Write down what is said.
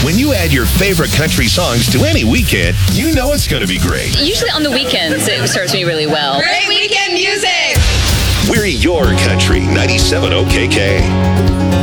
When you add your favorite country songs to any weekend, you know it's going to be great. Usually on the weekends, it serves me really well. Great weekend music! We're your country, 97 OKK.